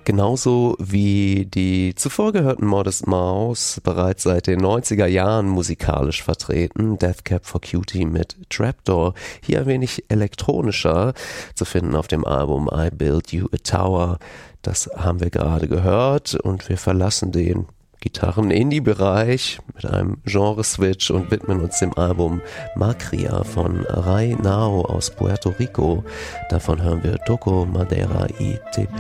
Genauso wie die zuvor gehörten Modest Mouse bereits seit den 90er Jahren musikalisch vertreten, Death Cab for Cutie mit Trapdoor, hier ein wenig elektronischer zu finden auf dem Album I Built You a Tower. Das haben wir gerade gehört und wir verlassen den Gitarren-Indie-Bereich mit einem Genre-Switch und widmen uns dem Album Macria von Ray Nao aus Puerto Rico. Davon hören wir Toco Madera y Tepe.